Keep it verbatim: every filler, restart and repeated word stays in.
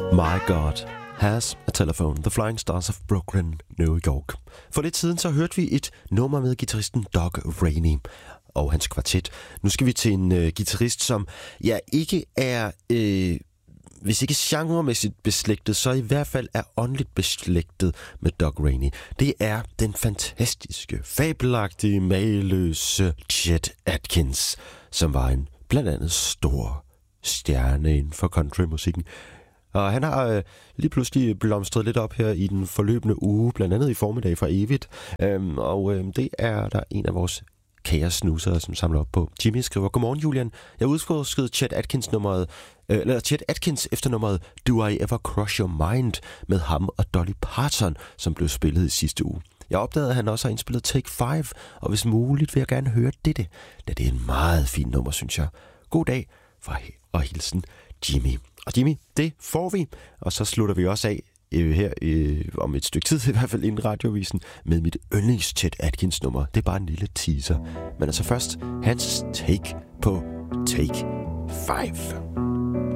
My God has a telephone. The Flying Stars of Brooklyn, New York. For lidt siden så hørte vi et nummer med guitaristen Doug Rainey og hans kvartet. Nu skal vi til en øh, guitarist, som ja, ikke er, øh, hvis ikke genremæssigt beslægtet, så i hvert fald er åndeligt beslægtet med Doug Rainey. Det er den fantastiske, fabelagtige, mageløse Chet Atkins, som var en blandt andet stor stjerne inden for countrymusikken. Og han har øh, lige pludselig blomstret lidt op her i den forløbende uge, blandt andet i formiddag fra Evigt. Øhm, og øh, det er der en af vores kære snusere, som samler op på. Jimmy skriver, godmorgen Julian. Jeg udskrev Chet Atkins nummeret, øh, eller Chet Atkins efter nummeret Do I Ever Cross Your Mind med ham og Dolly Parton, som blev spillet i sidste uge. Jeg opdagede, at han også har indspillet Take Five, og hvis muligt vil jeg gerne høre dette, da det er en meget fin nummer, synes jeg. God dag fra og hilsen Jimmy. Og Jimmy, det får vi, og så slutter vi også af øh, her øh, om et stykke tid, i hvert fald inden radiovisen, med mit yndlings Chet Atkins nummer. Det er bare en lille teaser. Men altså først, hans take på Take Five.